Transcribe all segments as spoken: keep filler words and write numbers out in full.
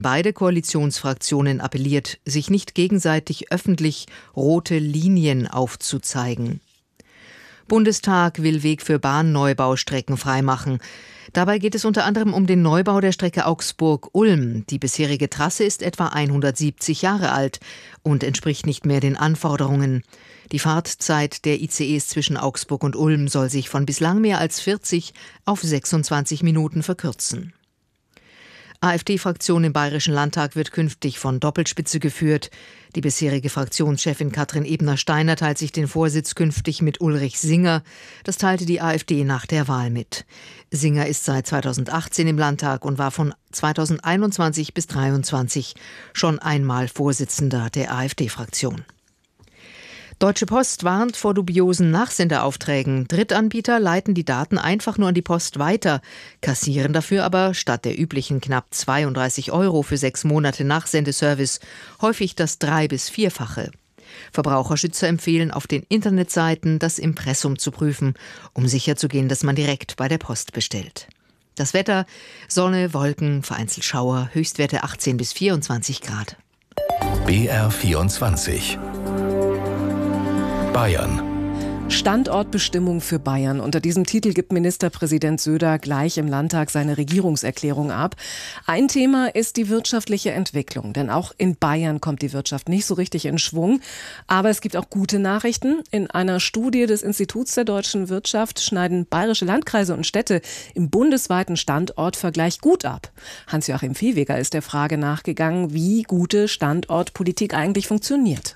Beide Koalitionsfraktionen appelliert, sich nicht gegenseitig öffentlich rote Linien aufzuzeigen. Bundestag will Weg für Bahnneubau-Strecken freimachen. Dabei geht es unter anderem um den Neubau der Strecke Augsburg-Ulm. Die bisherige Trasse ist etwa hundertsiebzig Jahre alt und entspricht nicht mehr den Anforderungen. Die Fahrtzeit der I C Es zwischen Augsburg und Ulm soll sich von bislang mehr als vierzig auf sechsundzwanzig Minuten verkürzen. AfD-Fraktion im Bayerischen Landtag wird künftig von Doppelspitze geführt. Die bisherige Fraktionschefin Katrin Ebner-Steiner teilt sich den Vorsitz künftig mit Ulrich Singer. Das teilte die AfD nach der Wahl mit. Singer ist seit zweitausendachtzehn im Landtag und war von zweitausendeinundzwanzig bis zweitausenddreiundzwanzig schon einmal Vorsitzender der AfD-Fraktion. Deutsche Post warnt vor dubiosen Nachsendeaufträgen. Drittanbieter leiten die Daten einfach nur an die Post weiter, kassieren dafür aber statt der üblichen knapp zweiunddreißig Euro für sechs Monate Nachsendeservice häufig das drei- bis vierfache. Verbraucherschützer empfehlen, auf den Internetseiten das Impressum zu prüfen, um sicherzugehen, dass man direkt bei der Post bestellt. Das Wetter: Sonne, Wolken, vereinzelt Schauer, Höchstwerte achtzehn bis vierundzwanzig Grad. B R vierundzwanzig Bayern. Standortbestimmung für Bayern. Unter diesem Titel gibt Ministerpräsident Söder gleich im Landtag seine Regierungserklärung ab. Ein Thema ist die wirtschaftliche Entwicklung, denn auch in Bayern kommt die Wirtschaft nicht so richtig in Schwung. Aber es gibt auch gute Nachrichten. In einer Studie des Instituts der deutschen Wirtschaft schneiden bayerische Landkreise und Städte im bundesweiten Standortvergleich gut ab. Hans-Joachim Viehweger ist der Frage nachgegangen, wie gute Standortpolitik eigentlich funktioniert.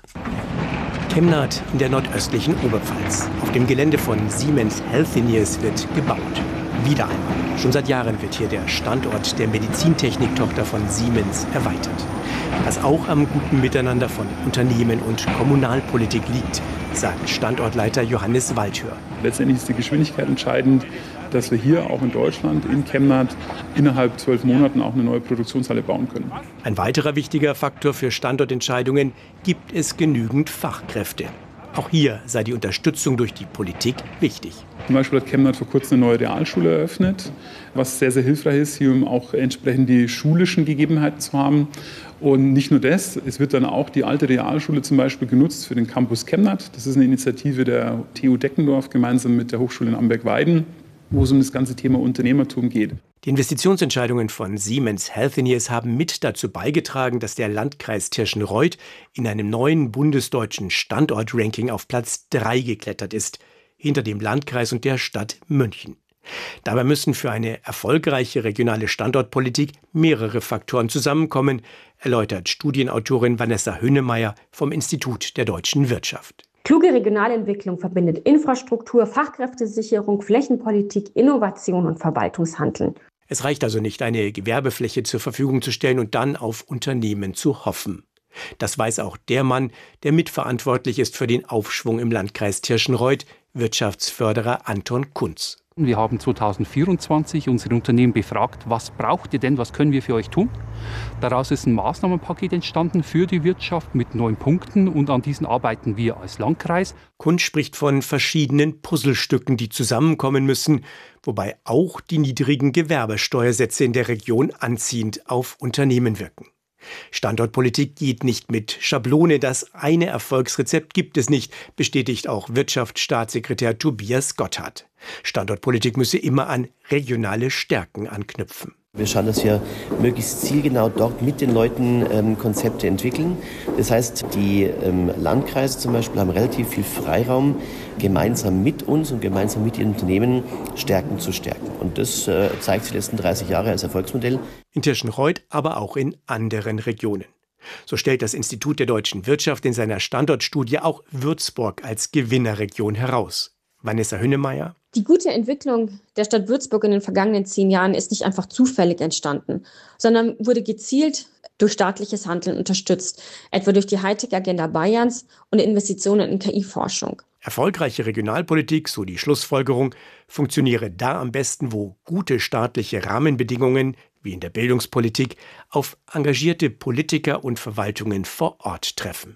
Kemnath in der nordöstlichen Oberpfalz. Auf dem Gelände von Siemens Healthineers wird gebaut. Wieder einmal. Schon seit Jahren wird hier der Standort der Medizintechnik-Tochter von Siemens erweitert. Was auch am guten Miteinander von Unternehmen und Kommunalpolitik liegt, sagt Standortleiter Johannes Waldhör. Letztendlich ist die Geschwindigkeit entscheidend, dass wir hier auch in Deutschland, in Kemnath, innerhalb zwölf Monaten auch eine neue Produktionshalle bauen können. Ein weiterer wichtiger Faktor für Standortentscheidungen: gibt es genügend Fachkräfte? Auch hier sei die Unterstützung durch die Politik wichtig. Zum Beispiel hat Kemnath vor kurzem eine neue Realschule eröffnet, was sehr, sehr hilfreich ist, hier um auch entsprechend die schulischen Gegebenheiten zu haben. Und nicht nur das, es wird dann auch die alte Realschule zum Beispiel genutzt für den Campus Kemnath. Das ist eine Initiative der T U Deckendorf gemeinsam mit der Hochschule in Amberg-Weiden, wo es um das ganze Thema Unternehmertum geht. Die Investitionsentscheidungen von Siemens Healthineers haben mit dazu beigetragen, dass der Landkreis Tirschenreuth in einem neuen bundesdeutschen Standortranking auf Platz drei geklettert ist, hinter dem Landkreis und der Stadt München. Dabei müssen für eine erfolgreiche regionale Standortpolitik mehrere Faktoren zusammenkommen, erläutert Studienautorin Vanessa Hünemeyer vom Institut der deutschen Wirtschaft. Kluge Regionalentwicklung verbindet Infrastruktur, Fachkräftesicherung, Flächenpolitik, Innovation und Verwaltungshandeln. Es reicht also nicht, eine Gewerbefläche zur Verfügung zu stellen und dann auf Unternehmen zu hoffen. Das weiß auch der Mann, der mitverantwortlich ist für den Aufschwung im Landkreis Tirschenreuth, Wirtschaftsförderer Anton Kunz. Wir haben zweitausendvierundzwanzig unsere Unternehmen befragt, was braucht ihr denn, was können wir für euch tun? Daraus ist ein Maßnahmenpaket entstanden für die Wirtschaft mit neun Punkten und an diesen arbeiten wir als Landkreis. Kunz spricht von verschiedenen Puzzlestücken, die zusammenkommen müssen, wobei auch die niedrigen Gewerbesteuersätze in der Region anziehend auf Unternehmen wirken. Standortpolitik geht nicht mit Schablone. Das eine Erfolgsrezept gibt es nicht, bestätigt auch Wirtschaftsstaatssekretär Tobias Gotthard. Standortpolitik müsse immer an regionale Stärken anknüpfen. Wir schauen, dass wir möglichst zielgenau dort mit den Leuten ähm, Konzepte entwickeln. Das heißt, die ähm, Landkreise zum Beispiel haben relativ viel Freiraum, gemeinsam mit uns und gemeinsam mit ihren Unternehmen Stärken zu stärken. Und das äh, zeigt sich die letzten dreißig Jahre als Erfolgsmodell. In Tirschenreuth, aber auch in anderen Regionen. So stellt das Institut der deutschen Wirtschaft in seiner Standortstudie auch Würzburg als Gewinnerregion heraus. Vanessa Hünemeyer. Die gute Entwicklung der Stadt Würzburg in den vergangenen zehn Jahren ist nicht einfach zufällig entstanden, sondern wurde gezielt durch staatliches Handeln unterstützt, etwa durch die Hightech-Agenda Bayerns und Investitionen in K I-Forschung. Erfolgreiche Regionalpolitik, so die Schlussfolgerung, funktioniere da am besten, wo gute staatliche Rahmenbedingungen, wie in der Bildungspolitik, auf engagierte Politiker und Verwaltungen vor Ort treffen.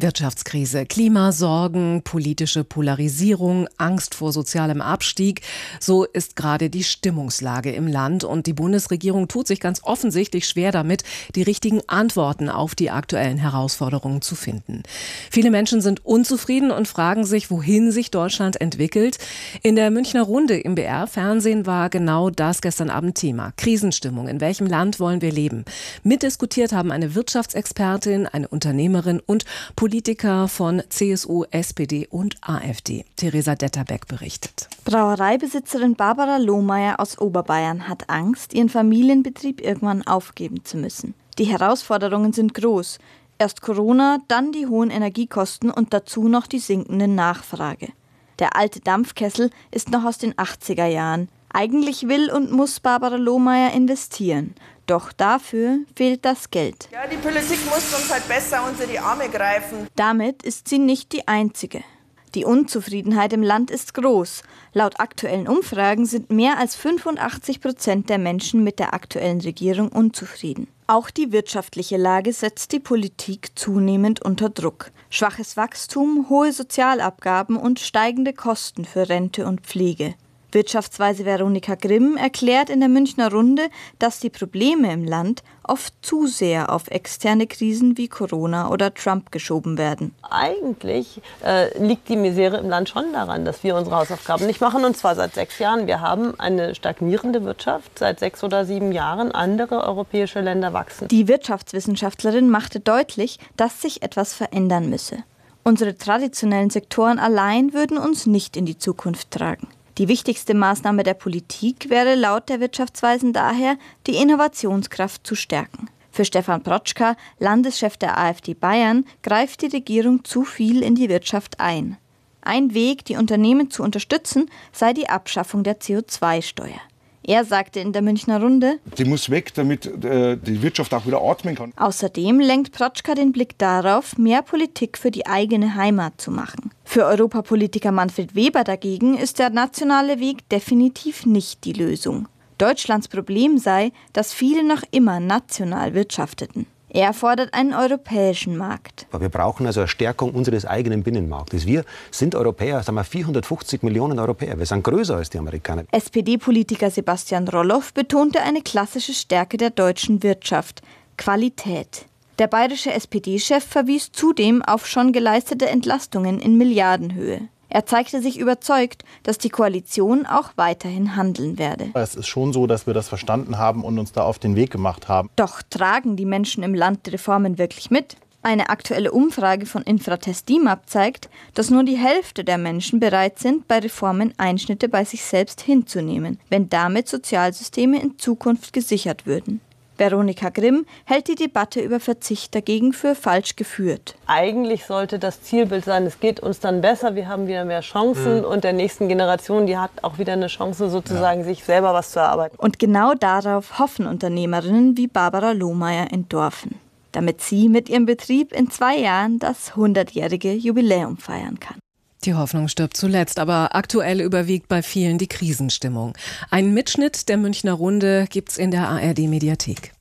Wirtschaftskrise, Klimasorgen, politische Polarisierung, Angst vor sozialem Abstieg. So ist gerade die Stimmungslage im Land. Und die Bundesregierung tut sich ganz offensichtlich schwer damit, die richtigen Antworten auf die aktuellen Herausforderungen zu finden. Viele Menschen sind unzufrieden und fragen sich, wohin sich Deutschland entwickelt. In der Münchner Runde im B R-Fernsehen war genau das gestern Abend Thema. Krisenstimmung. In welchem Land wollen wir leben? Mitdiskutiert haben eine Wirtschaftsexpertin, eine Unternehmerin und Politiker Politiker von C S U, S P D und A f D. Theresa Detterbeck berichtet. Brauereibesitzerin Barbara Lohmeier aus Oberbayern hat Angst, ihren Familienbetrieb irgendwann aufgeben zu müssen. Die Herausforderungen sind groß. Erst Corona, dann die hohen Energiekosten und dazu noch die sinkende Nachfrage. Der alte Dampfkessel ist noch aus den achtziger Jahren. Eigentlich will und muss Barbara Lohmeier investieren. Doch dafür fehlt das Geld. Ja, die Politik muss uns halt besser unter die Arme greifen. Damit ist sie nicht die Einzige. Die Unzufriedenheit im Land ist groß. Laut aktuellen Umfragen sind mehr als fünfundachtzig Prozent der Menschen mit der aktuellen Regierung unzufrieden. Auch die wirtschaftliche Lage setzt die Politik zunehmend unter Druck. Schwaches Wachstum, hohe Sozialabgaben und steigende Kosten für Rente und Pflege. Wirtschaftsweise Veronika Grimm erklärt in der Münchner Runde, dass die Probleme im Land oft zu sehr auf externe Krisen wie Corona oder Trump geschoben werden. Eigentlich äh, liegt die Misere im Land schon daran, dass wir unsere Hausaufgaben nicht machen, und zwar seit sechs Jahren. Wir haben eine stagnierende Wirtschaft seit sechs oder sieben Jahren. Andere europäische Länder wachsen. Die Wirtschaftswissenschaftlerin machte deutlich, dass sich etwas verändern müsse. Unsere traditionellen Sektoren allein würden uns nicht in die Zukunft tragen. Die wichtigste Maßnahme der Politik wäre laut der Wirtschaftsweisen daher, die Innovationskraft zu stärken. Für Stefan Protschka, Landeschef der A f D Bayern, greift die Regierung zu viel in die Wirtschaft ein. Ein Weg, die Unternehmen zu unterstützen, sei die Abschaffung der C O zwei Steuer. Er sagte in der Münchner Runde, die muss weg, damit äh, die Wirtschaft auch wieder atmen kann. Außerdem lenkt Protschka den Blick darauf, mehr Politik für die eigene Heimat zu machen. Für Europapolitiker Manfred Weber dagegen ist der nationale Weg definitiv nicht die Lösung. Deutschlands Problem sei, dass viele noch immer national wirtschafteten. Er fordert einen europäischen Markt. Wir brauchen also eine Stärkung unseres eigenen Binnenmarktes. Wir sind Europäer, sagen wir vierhundertfünfzig Millionen Europäer. Wir sind größer als die Amerikaner. S P D-Politiker Sebastian Roloff betonte eine klassische Stärke der deutschen Wirtschaft: Qualität. Der bayerische S P D-Chef verwies zudem auf schon geleistete Entlastungen in Milliardenhöhe. Er zeigte sich überzeugt, dass die Koalition auch weiterhin handeln werde. Es ist schon so, dass wir das verstanden haben und uns da auf den Weg gemacht haben. Doch tragen die Menschen im Land die Reformen wirklich mit? Eine aktuelle Umfrage von Infratest D I M A P zeigt, dass nur die Hälfte der Menschen bereit sind, bei Reformen Einschnitte bei sich selbst hinzunehmen, wenn damit Sozialsysteme in Zukunft gesichert würden. Veronika Grimm hält die Debatte über Verzicht dagegen für falsch geführt. Eigentlich sollte das Zielbild sein, es geht uns dann besser, wir haben wieder mehr Chancen mhm. und der nächsten Generation, die hat auch wieder eine Chance, sozusagen ja. sich selber was zu erarbeiten. Und genau darauf hoffen Unternehmerinnen wie Barbara Lohmeier in Dorfen, damit sie mit ihrem Betrieb in zwei Jahren das hundertjährige Jubiläum feiern kann. Die Hoffnung stirbt zuletzt, aber aktuell überwiegt bei vielen die Krisenstimmung. Einen Mitschnitt der Münchner Runde gibt's in der A R D-Mediathek.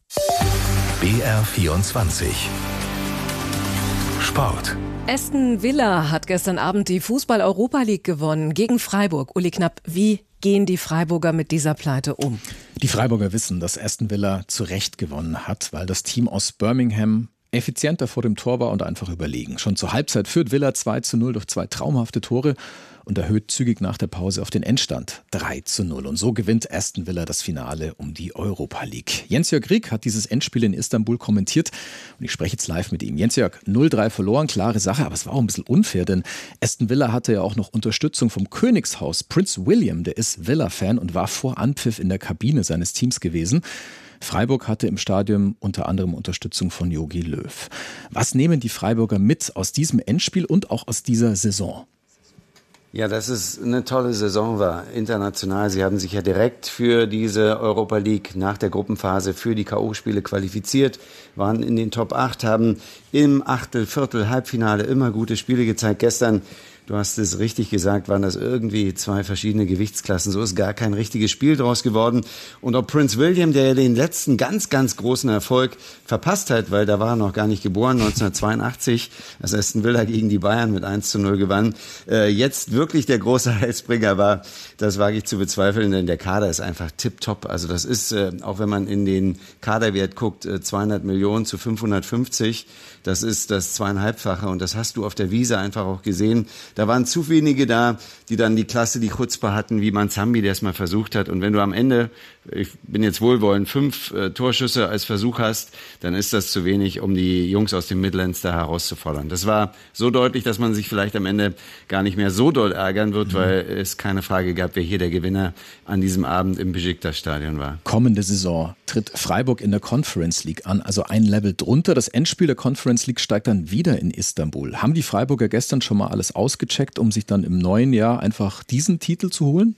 B R vierundzwanzig Sport. Aston Villa hat gestern Abend die Fußball-Europa League gewonnen gegen Freiburg. Uli Knapp, wie gehen die Freiburger mit dieser Pleite um? Die Freiburger wissen, dass Aston Villa zu Recht gewonnen hat, weil das Team aus Birmingham effizienter vor dem Tor war und einfach überlegen. Schon zur Halbzeit führt Villa zwei zu null durch zwei traumhafte Tore und erhöht zügig nach der Pause auf den Endstand drei zu null. Und so gewinnt Aston Villa das Finale um die Europa League. Jens-Jörg Rieck hat dieses Endspiel in Istanbul kommentiert und ich spreche jetzt live mit ihm. Jens-Jörg, null drei verloren, klare Sache, aber es war auch ein bisschen unfair, denn Aston Villa hatte ja auch noch Unterstützung vom Königshaus. Prinz William, der ist Villa-Fan und war vor Anpfiff in der Kabine seines Teams gewesen. Freiburg hatte im Stadion unter anderem Unterstützung von Jogi Löw. Was nehmen die Freiburger mit aus diesem Endspiel und auch aus dieser Saison? Ja, dass es eine tolle Saison war, international. Sie haben sich ja direkt für diese Europa League nach der Gruppenphase für die K O-Spiele qualifiziert, waren in den Top acht, haben im Achtel-, Viertel-, Halbfinale immer gute Spiele gezeigt. Gestern Du hast es richtig gesagt, waren das irgendwie zwei verschiedene Gewichtsklassen. So ist gar kein richtiges Spiel draus geworden. Und ob Prince William, der ja den letzten ganz, ganz großen Erfolg verpasst hat, weil da war er noch gar nicht geboren, neunzehnhundertzweiundachtzig, als Aston Villa gegen die Bayern mit eins zu null gewann, äh, jetzt wirklich der große Heilsbringer war, das wage ich zu bezweifeln, denn der Kader ist einfach tipptopp. Also das ist, äh, auch wenn man in den Kaderwert guckt, äh, zweihundert Millionen zu fünfhundertfünfzig, das ist das zweieinhalbfache und das hast du auf der Wiese einfach auch gesehen. Da waren zu wenige da, die dann die Klasse, die Chutzpe hatten, wie Manzambi, der es mal versucht hat. Und wenn du am Ende, ich bin jetzt wohlwollend, fünf äh, Torschüsse als Versuch hast, dann ist das zu wenig, um die Jungs aus dem Midlands da herauszufordern. Das war so deutlich, dass man sich vielleicht am Ende gar nicht mehr so doll ärgern wird, mhm. weil es keine Frage gab, wer hier der Gewinner an diesem Abend im Besiktas-Stadion war. Kommende Saison tritt Freiburg in der Conference League an, also ein Level drunter. Das Endspiel der Conference League steigt dann wieder in Istanbul. Haben die Freiburger gestern schon mal alles ausgecheckt, um sich dann im neuen Jahr einfach diesen Titel zu holen?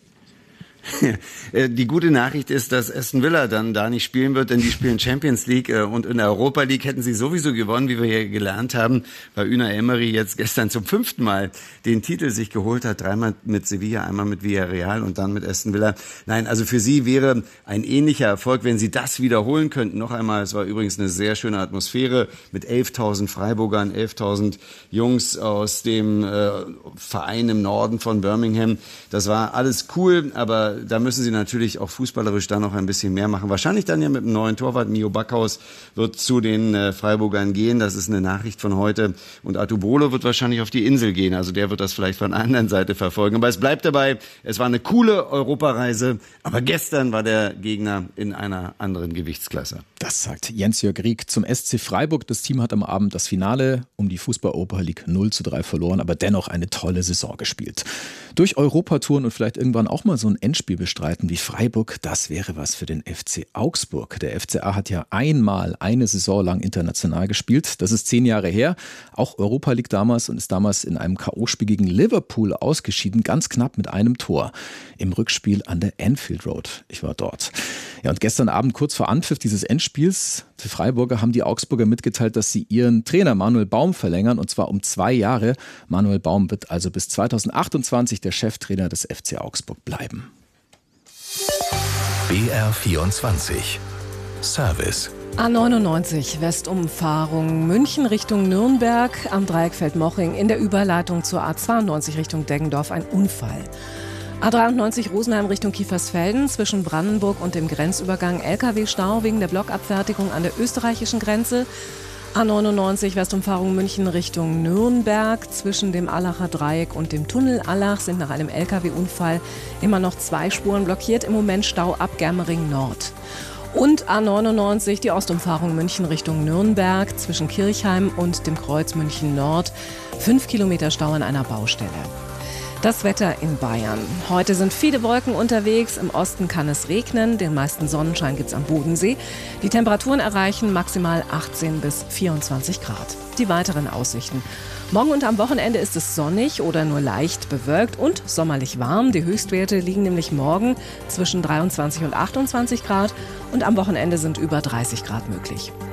Die gute Nachricht ist, dass Aston Villa dann da nicht spielen wird, denn die spielen Champions League und in der Europa League hätten sie sowieso gewonnen, wie wir hier gelernt haben, weil Unai Emery jetzt gestern zum fünften Mal den Titel sich geholt hat, dreimal mit Sevilla, einmal mit Villarreal und dann mit Aston Villa. Nein, also für sie wäre ein ähnlicher Erfolg, wenn sie das wiederholen könnten. Noch einmal, es war übrigens eine sehr schöne Atmosphäre mit elftausend Freiburgern, elftausend Jungs aus dem äh, Verein im Norden von Birmingham. Das war alles cool, aber da müssen sie natürlich auch fußballerisch dann noch ein bisschen mehr machen. Wahrscheinlich dann ja mit dem neuen Torwart. Mio Backhaus wird zu den äh, Freiburgern gehen. Das ist eine Nachricht von heute. Und Atubolo wird wahrscheinlich auf die Insel gehen. Also der wird das vielleicht von der anderen Seite verfolgen. Aber es bleibt dabei, es war eine coole Europareise. Aber gestern war der Gegner in einer anderen Gewichtsklasse. Das sagt Jens-Jörg Rieck zum S C Freiburg. Das Team hat am Abend das Finale um die Fußball-Europa League null zu drei verloren, aber dennoch eine tolle Saison gespielt. Durch Europatouren und vielleicht irgendwann auch mal so ein Endspiel bestreiten wie Freiburg, das wäre was für den F C Augsburg. Der F C A hat ja einmal eine Saison lang international gespielt. Das ist zehn Jahre her. Auch Europa League damals und ist damals in einem K O-Spiel gegen Liverpool ausgeschieden, ganz knapp mit einem Tor. Im Rückspiel an der Anfield Road. Ich war dort. Ja, und gestern Abend kurz vor Anpfiff dieses Endspiels, die Freiburger haben die Augsburger mitgeteilt, dass sie ihren Trainer Manuel Baum verlängern und zwar um zwei Jahre. Manuel Baum wird also bis zweitausendachtundzwanzig der Cheftrainer des F C Augsburg bleiben. B R vierundzwanzig Service. A neunundneunzig Westumfahrung München Richtung Nürnberg am Dreieck Feldmoching in der Überleitung zur A zweiundneunzig Richtung Deggendorf ein Unfall. A dreiundneunzig Rosenheim Richtung Kiefersfelden zwischen Brandenburg und dem Grenzübergang L K W-Stau wegen der Blockabfertigung an der österreichischen Grenze. A neunundneunzig Westumfahrung München Richtung Nürnberg zwischen dem Allacher Dreieck und dem Tunnel Allach sind nach einem L K W-Unfall immer noch zwei Spuren blockiert. Im Moment Stau ab Germering Nord. Und A neunundneunzig, die Ostumfahrung München Richtung Nürnberg zwischen Kirchheim und dem Kreuz München Nord. Fünf Kilometer Stau an einer Baustelle. Das Wetter in Bayern. Heute sind viele Wolken unterwegs. Im Osten kann es regnen. Den meisten Sonnenschein gibt es am Bodensee. Die Temperaturen erreichen maximal achtzehn bis vierundzwanzig Grad. Die weiteren Aussichten. Morgen und am Wochenende ist es sonnig oder nur leicht bewölkt und sommerlich warm. Die Höchstwerte liegen nämlich morgen zwischen dreiundzwanzig und achtundzwanzig Grad und am Wochenende sind über dreißig Grad möglich.